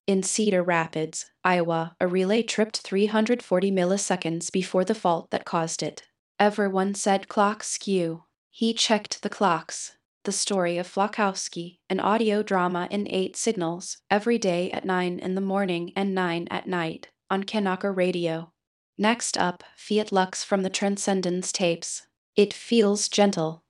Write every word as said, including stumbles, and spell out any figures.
In Cedar Rapids, Iowa, a relay tripped three hundred forty milliseconds before the fault that caused it. Everyone said clock skew. He checked the clocks. The story of Flakowski, an audio drama in eight signals, every day at nine in the morning and nine at night, on Kanaka Radio. Next up, Fiat Lux from the Transcendence tapes. It feels gentle,